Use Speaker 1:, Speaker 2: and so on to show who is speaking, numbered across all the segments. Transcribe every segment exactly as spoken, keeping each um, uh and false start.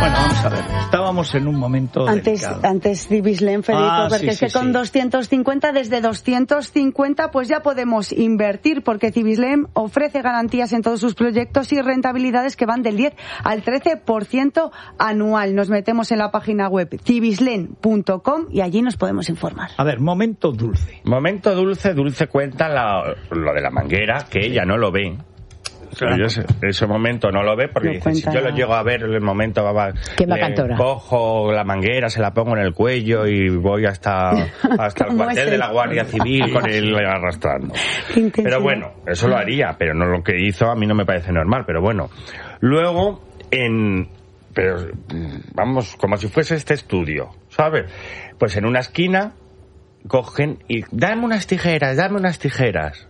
Speaker 1: Bueno, vamos a ver. Estábamos en un momento
Speaker 2: Antes,
Speaker 1: delicado.
Speaker 2: antes Divislén, Federico,
Speaker 1: Ah,
Speaker 2: porque
Speaker 1: sí,
Speaker 2: es que
Speaker 1: sí,
Speaker 2: con
Speaker 1: sí.
Speaker 2: doscientos cincuenta, desde doscientos cincuenta, pues ya podemos invertir, porque Civislem ofrece garantías en todos sus proyectos y rentabilidades que van del diez al trece por ciento anual. Nos metemos en la página web civislem punto com y allí nos podemos informar.
Speaker 1: A ver, momento dulce.
Speaker 3: Momento dulce, Dulce cuenta la, lo de la manguera, que ella no lo ve.
Speaker 1: Claro.
Speaker 3: Yo ese, ese momento no lo ve porque
Speaker 2: No
Speaker 3: dice, si
Speaker 2: cuenta
Speaker 3: yo lo
Speaker 2: nada.
Speaker 3: llego a ver en el momento, va,
Speaker 4: Quema
Speaker 3: le
Speaker 4: cantora.
Speaker 3: cojo la manguera, se la pongo en el cuello y voy hasta, hasta el
Speaker 2: ¿Cómo
Speaker 3: cuartel
Speaker 2: es
Speaker 3: de
Speaker 2: el-
Speaker 3: la Guardia Civil con él arrastrando.
Speaker 2: Qué intensidad.
Speaker 3: Pero bueno, eso lo haría, pero no lo que hizo a mí no me parece normal, pero bueno. Luego, en... pero vamos, como si fuese este estudio, ¿sabes? Pues en una esquina cogen y dame unas tijeras, dame unas tijeras.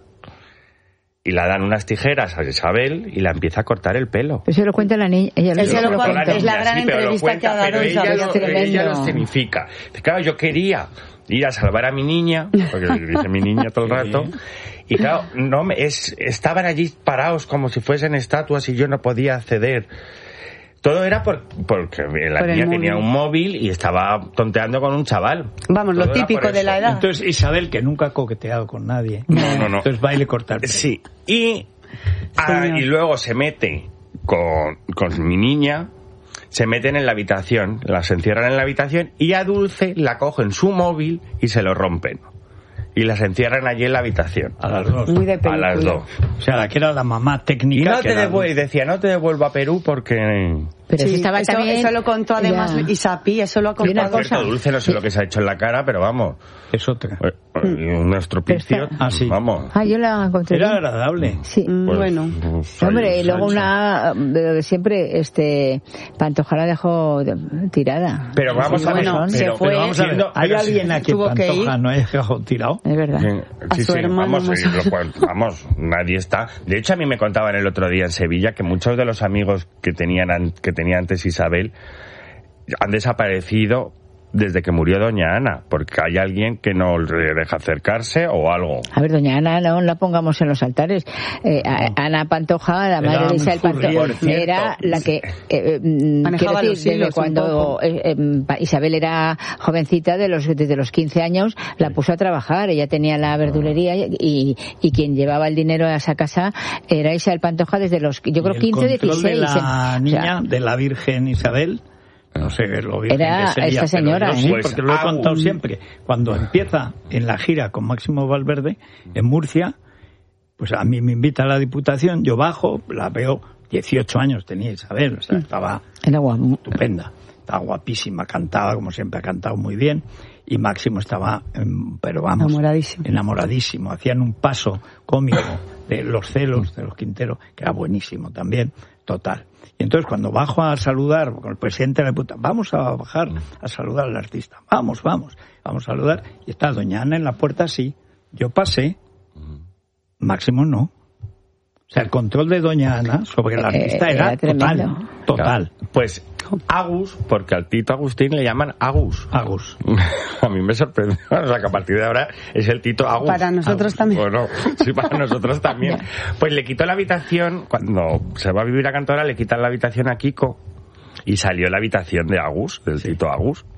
Speaker 3: Y la dan unas tijeras a Isabel y la empieza a cortar el pelo.
Speaker 4: Eso lo cuenta la niña. Ella
Speaker 2: Eso
Speaker 4: lo
Speaker 2: lo
Speaker 4: cuenta.
Speaker 2: cuenta, es la gran
Speaker 3: Sí, pero lo
Speaker 2: entrevista
Speaker 3: cuenta,
Speaker 2: que ha dado
Speaker 3: pero ella
Speaker 2: Isabel,
Speaker 3: lo,
Speaker 4: tremendo.
Speaker 3: ella lo escenifica. Claro, yo quería ir a salvar a mi niña, porque dice mi niña todo el rato, y claro, no me, es, estaban allí parados como si fuesen estatuas y yo no podía acceder. Todo era por, porque la
Speaker 2: Por el
Speaker 3: niña
Speaker 2: móvil.
Speaker 3: tenía un móvil y estaba tonteando con un chaval.
Speaker 2: Vamos, lo
Speaker 3: Todo era
Speaker 2: típico
Speaker 3: por
Speaker 2: de
Speaker 3: eso.
Speaker 2: la edad.
Speaker 1: Entonces Isabel, que nunca ha coqueteado con nadie.
Speaker 3: No, no, no.
Speaker 1: Entonces va y le corta el pelo.
Speaker 3: Sí, y, ah,
Speaker 2: Señor.
Speaker 3: y luego se mete con, con mi niña, se meten en la habitación, las encierran en la habitación y a Dulce la cogen su móvil y se lo rompen. Y las encierran allí en la habitación.
Speaker 1: A las dos.
Speaker 2: Muy de
Speaker 3: A
Speaker 2: película.
Speaker 3: las dos.
Speaker 1: O sea, la que era la mamá
Speaker 3: Y
Speaker 1: técnica.
Speaker 3: no
Speaker 1: que
Speaker 3: te
Speaker 1: era-
Speaker 3: devuelvo, y decía, no te devuelvo a Perú porque...
Speaker 4: Pero
Speaker 2: Sí,
Speaker 4: eso estaba
Speaker 2: eso,
Speaker 4: también...
Speaker 2: eso lo contó además
Speaker 4: Ya.
Speaker 2: Isapi, eso lo ha
Speaker 4: Y una
Speaker 2: contado.
Speaker 4: cosa.
Speaker 3: Cierto, Dulce no sé lo que se ha hecho en la cara, pero vamos,
Speaker 1: Es otra.
Speaker 3: eh, eh, un estropicio,
Speaker 1: Ah, sí.
Speaker 3: vamos.
Speaker 4: Ah, yo la encontré.
Speaker 1: Era agradable.
Speaker 4: Sí.
Speaker 2: Mm,
Speaker 3: Pues,
Speaker 2: bueno.
Speaker 3: pues,
Speaker 4: Hombre,
Speaker 3: ahí,
Speaker 4: y luego
Speaker 3: Sancho.
Speaker 4: una de lo de siempre, este, Pantoja la dejó de- tirada.
Speaker 3: Pero vamos a ver,
Speaker 2: Bueno, se
Speaker 3: pero,
Speaker 2: fue.
Speaker 3: pero
Speaker 1: Vamos a ver,
Speaker 3: siendo-
Speaker 1: ¿hay
Speaker 3: pero
Speaker 1: alguien
Speaker 3: si-
Speaker 1: a quien
Speaker 2: tuvo que
Speaker 1: Pantoja
Speaker 2: ir.
Speaker 1: no haya dejado tirado?
Speaker 4: Es verdad.
Speaker 3: Sí,
Speaker 2: A su
Speaker 3: sí,
Speaker 2: hermano
Speaker 3: vamos,
Speaker 2: más-
Speaker 3: sí, lo cual- vamos, nadie está. De hecho, a mí me contaban el otro día en Sevilla que muchos de los amigos que tenían an- que tenía antes Isabel han desaparecido desde que murió doña Ana, porque hay alguien que no le deja acercarse o algo.
Speaker 4: A ver, doña Ana, no la pongamos en los altares. Eh, a- Ana Pantoja, la
Speaker 1: Era
Speaker 4: madre de
Speaker 1: un
Speaker 4: Isabel
Speaker 1: furriel,
Speaker 4: Pantoja,
Speaker 3: cierto.
Speaker 4: era la que, eh, eh, mm,
Speaker 2: Manejaba
Speaker 4: quiero
Speaker 2: los
Speaker 4: decir, desde
Speaker 2: hilos un
Speaker 4: cuando
Speaker 2: poco.
Speaker 4: eh, eh, pa- Isabel era jovencita, de los, desde los quince años, la puso a trabajar. Ella tenía la verdulería y, y quien llevaba el dinero a esa casa era Isabel Pantoja desde los, yo creo,
Speaker 1: Y el
Speaker 4: quince o
Speaker 1: control
Speaker 4: dieciséis.
Speaker 1: de la
Speaker 4: O sea,
Speaker 1: niña, de la Virgen Isabel, no sé lo virgen
Speaker 4: Era
Speaker 1: que sería,
Speaker 4: esta
Speaker 1: pero
Speaker 4: señora,
Speaker 1: yo sí,
Speaker 4: ¿eh?
Speaker 3: Pues,
Speaker 1: porque lo he
Speaker 3: ah,
Speaker 1: contado
Speaker 3: un-
Speaker 1: siempre. Cuando empieza en la gira con Máximo Valverde, en Murcia, pues a mí me invita a la Diputación, yo bajo, la veo, dieciocho años tenía Isabel, o sea, estaba
Speaker 4: era guapo.
Speaker 1: estupenda, estaba guapísima, cantaba como siempre ha cantado muy bien, y Máximo estaba, em, pero vamos,
Speaker 2: Enamoradísimo.
Speaker 1: enamoradísimo. Hacían un paso cómico de Los celos de los Quintero, que era buenísimo también, total. Y entonces cuando bajo a saludar con el presidente de la Diputación, vamos a bajar a saludar al artista, vamos, vamos, vamos a saludar, y está doña Ana en la puerta, sí, yo pasé, Máximo no. O sea, el control de doña Ana sobre el artista
Speaker 4: Eh,
Speaker 1: era,
Speaker 4: era tremendo.
Speaker 1: total, total.
Speaker 3: Pues Agus, porque al Tito Agustín le llaman Agus.
Speaker 1: Agus.
Speaker 3: A mí me sorprendió, o sea que a partir de ahora es el Tito Agus.
Speaker 2: Para nosotros también.
Speaker 3: Bueno, sí, para nosotros también. Pues le quitó la habitación, cuando se va a vivir a Cantora, le quitan la habitación a Kiko y salió la habitación de Agus, del Tito Agus.